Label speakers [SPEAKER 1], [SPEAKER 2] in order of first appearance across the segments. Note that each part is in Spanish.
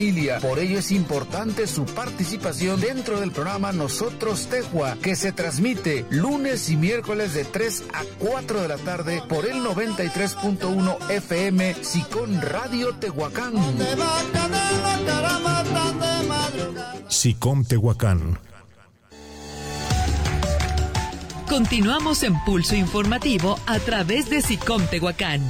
[SPEAKER 1] Por ello es importante su participación dentro del programa Nosotros Tehua, que se transmite lunes y miércoles de 3 a 4 de la tarde por el 93.1 FM SICOM Radio Tehuacán.
[SPEAKER 2] SICOM Tehuacán.
[SPEAKER 3] Continuamos en Pulso Informativo a través de SICOM Tehuacán.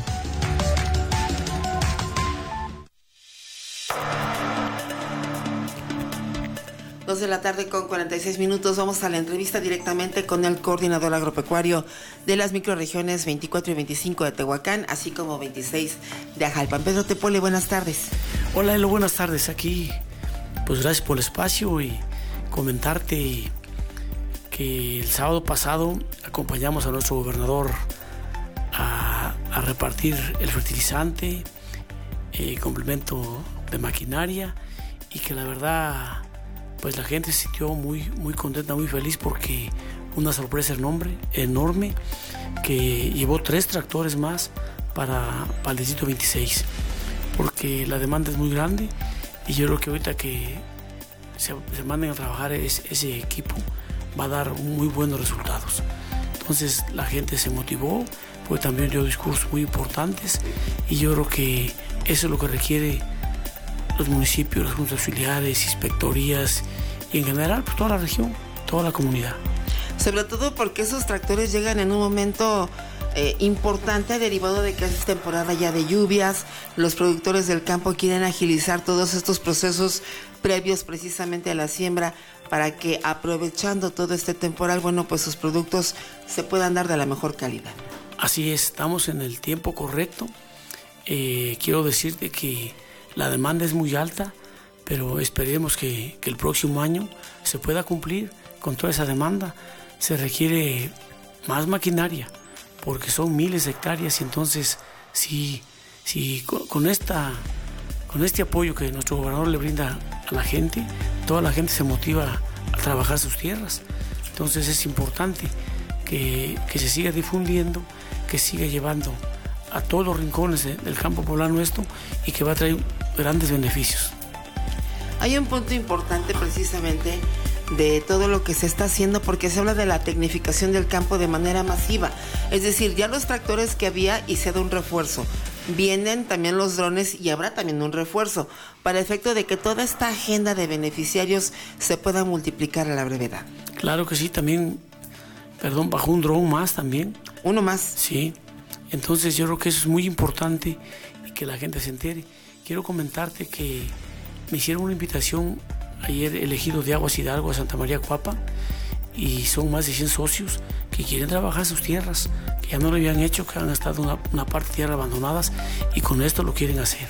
[SPEAKER 4] De la tarde con 46 minutos. Vamos a la entrevista directamente con el coordinador agropecuario de las microrregiones 24 y 25 de Tehuacán, así como 26 de Ajalpan. Pedro Tepole, buenas tardes.
[SPEAKER 5] Hola, Elo, buenas tardes. Aquí, pues gracias por el espacio y comentarte que el sábado pasado acompañamos a nuestro gobernador a repartir el fertilizante, complemento de maquinaria, y que la verdad, pues la gente se sintió muy contenta, muy feliz, porque una sorpresa enorme, que llevó 3 tractores más para el distrito 26, porque la demanda es muy grande, y yo creo que ahorita que se manden a trabajar ese equipo va a dar muy buenos resultados. Entonces la gente se motivó, pues también dio discursos muy importantes, y yo creo que eso es lo que requiere los municipios, las juntas auxiliares, inspectorías y en general pues, toda la región, toda la comunidad.
[SPEAKER 4] Sobre todo porque esos tractores llegan en un momento importante, derivado de que es temporada ya de lluvias. Los productores del campo quieren agilizar todos estos procesos previos precisamente a la siembra, para que, aprovechando todo este temporal, bueno, pues sus productos se puedan dar de la mejor calidad.
[SPEAKER 5] Así es, estamos en el tiempo correcto. Quiero decirte que la demanda es muy alta, pero esperemos que el próximo año se pueda cumplir con toda esa demanda. Se requiere más maquinaria, porque son miles de hectáreas, y entonces si con este apoyo que nuestro gobernador le brinda a la gente, toda la gente se motiva a trabajar sus tierras. Entonces es importante que se siga difundiendo, que siga llevando a todos los rincones del campo poblano esto, y que va a traer grandes beneficios.
[SPEAKER 4] Hay un punto importante precisamente de todo lo que se está haciendo, porque se habla de la tecnificación del campo de manera masiva. Es decir, ya los tractores que había, y se da un refuerzo. Vienen también los drones y habrá también un refuerzo, para efecto de que toda esta agenda de beneficiarios se pueda multiplicar a la brevedad.
[SPEAKER 5] Claro que sí, también, bajó un dron más también.
[SPEAKER 4] ¿Uno más?
[SPEAKER 5] Sí, entonces yo creo que eso es muy importante y que la gente se entere. Quiero comentarte que me hicieron una invitación ayer, elegido de Aguas Hidalgo, a Santa María Cuapa, y son más de 100 socios que quieren trabajar sus tierras, que ya no lo habían hecho, que han estado una parte de tierra abandonadas, y con esto lo quieren hacer.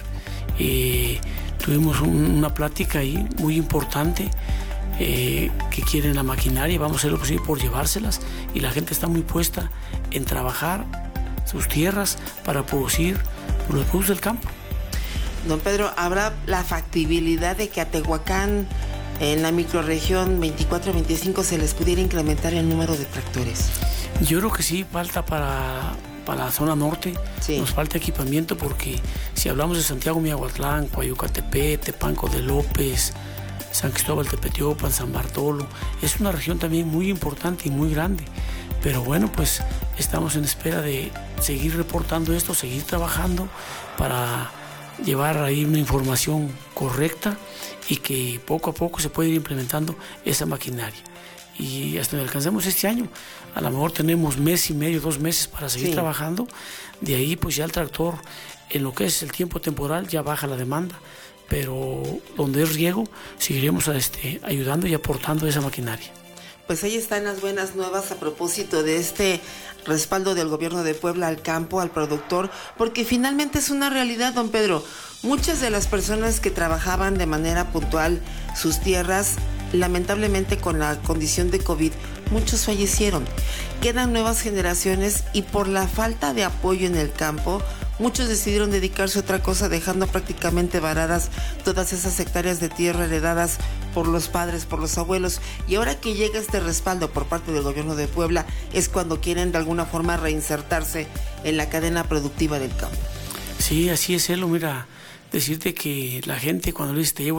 [SPEAKER 5] Tuvimos una plática ahí muy importante, que quieren la maquinaria, vamos a hacer lo posible por llevárselas, y la gente está muy puesta en trabajar sus tierras para producir los productos del campo.
[SPEAKER 4] Don Pedro, ¿habrá la factibilidad de que a Tehuacán, en la microrregión 24-25, se les pudiera incrementar el número de tractores?
[SPEAKER 5] Yo creo que sí, falta para la zona norte, sí. Nos falta equipamiento, porque si hablamos de Santiago Miahuatlán, Coayucatepec, Tepanco de López, San Cristóbal Tepetiopan, San Bartolo, es una región también muy importante y muy grande. Pero bueno, pues estamos en espera de seguir reportando esto, seguir trabajando para llevar ahí una información correcta, y que poco a poco se puede ir implementando esa maquinaria. Y hasta que alcancemos este año, a lo mejor tenemos mes y medio, 2 meses para seguir trabajando. De ahí pues ya el tractor, en lo que es el tiempo temporal, ya baja la demanda, pero donde es riego seguiremos ayudando y aportando esa maquinaria.
[SPEAKER 4] Pues ahí están las buenas nuevas a propósito de este respaldo del gobierno de Puebla al campo, al productor, porque finalmente es una realidad, don Pedro. Muchas de las personas que trabajaban de manera puntual sus tierras, lamentablemente con la condición de COVID, muchos fallecieron. Quedan nuevas generaciones, y por la falta de apoyo en el campo, muchos decidieron dedicarse a otra cosa, dejando prácticamente varadas todas esas hectáreas de tierra heredadas por los padres, por los abuelos. Y ahora que llega este respaldo por parte del gobierno de Puebla, es cuando quieren de alguna forma reinsertarse en la cadena productiva del campo.
[SPEAKER 5] Sí, así es, Elo. Mira, decirte que la gente cuando le dice te llevo